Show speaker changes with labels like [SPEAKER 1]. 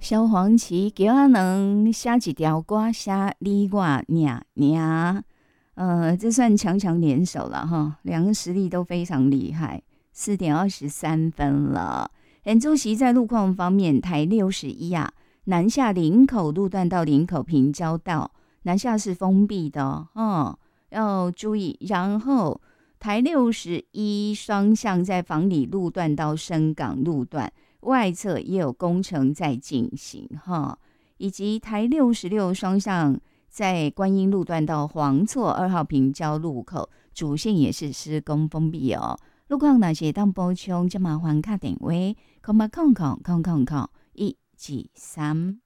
[SPEAKER 1] 萧煌奇叫我能写一条歌，写你我娘娘。这算强强联手了哈，两个实力都非常厉害。4:23了。连主席在路况方面，台61啊，南下林口路段到林口平交道，南下是封闭的要注意。然后台61双向在房里路段到深港路段外侧也有工程在进行以及台66双向在观音路段到黄厝2号平交路口主线也是施工封闭哦。路况哪些当补充，就麻烦打电话，080000000123。